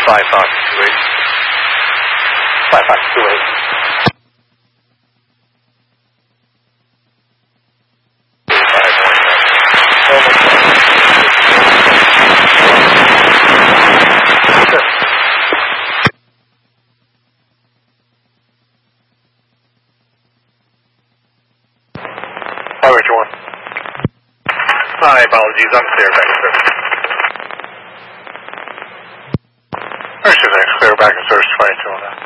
5 Fox 28. 5 Fox 28. Hi, Richard 1. Hi, apologies, I'm clear back in service. Richard 6, clear back in service 22 on that.